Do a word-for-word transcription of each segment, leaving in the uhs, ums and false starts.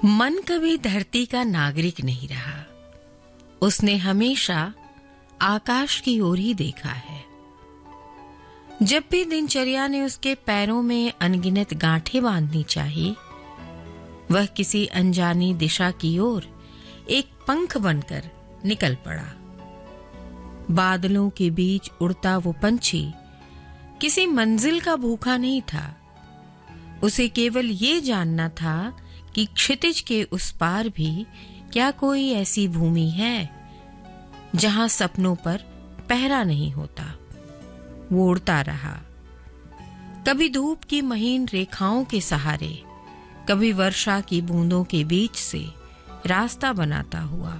मन कभी धरती का नागरिक नहीं रहा। उसने हमेशा आकाश की ओर ही देखा है। जब भी दिनचर्या ने उसके पैरों में अनगिनत गांठें बांधनी चाहिए, वह किसी अनजानी दिशा की ओर एक पंख बनकर निकल पड़ा। बादलों के बीच उड़ता वो पंछी किसी मंजिल का भूखा नहीं था। उसे केवल ये जानना था कि क्षितिज के उस पार भी क्या कोई ऐसी भूमि है जहां सपनों पर पहरा नहीं होता। वो उड़ता रहा, कभी धूप की महीन रेखाओं के सहारे, कभी वर्षा की बूंदों के बीच से रास्ता बनाता हुआ,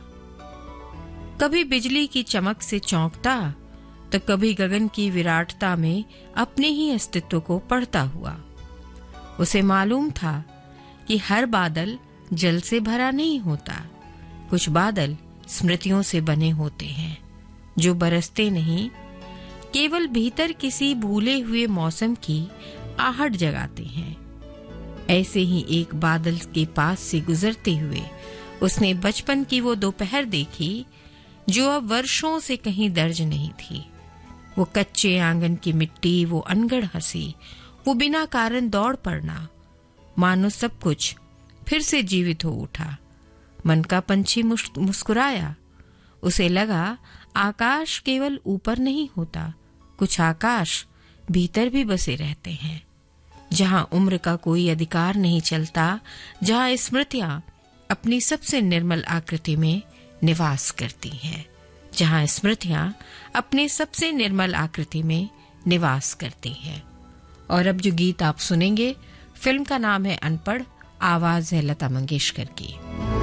कभी बिजली की चमक से चौंकता तो कभी गगन की विराटता में अपने ही अस्तित्व को पढ़ता हुआ। उसे मालूम था कि हर बादल जल से भरा नहीं होता। कुछ बादल स्मृतियों से बने होते हैं जो बरसते नहीं, केवल भीतर किसी भूले हुए मौसम की आहट जगाते हैं। ऐसे ही एक बादल के पास से गुजरते हुए उसने बचपन की वो दोपहर देखी जो अब वर्षों से कहीं दर्ज नहीं थी। वो कच्चे आंगन की मिट्टी, वो अनगढ़ हंसी, वो बिना कारण दौड़ पड़ना, मानो सब कुछ फिर से जीवित हो उठा। मन का पंछी मुस्कुराया। उसे लगा आकाश केवल ऊपर नहीं होता, कुछ आकाश भीतर भी बसे रहते हैं, जहां उम्र का कोई अधिकार नहीं चलता, जहां स्मृतियां अपनी सबसे निर्मल आकृति में निवास करती हैं, जहां स्मृतियां अपने सबसे निर्मल आकृति में निवास करती हैं। और अब जो गीत आप सुनेंगे, फिल्म का नाम है अनपढ़, आवाज है लता मंगेशकर की।